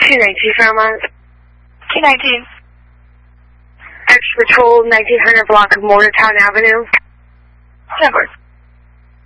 219 Fairmont. 219. Extra Patrol, 1900 block of Morgantown Avenue. Network.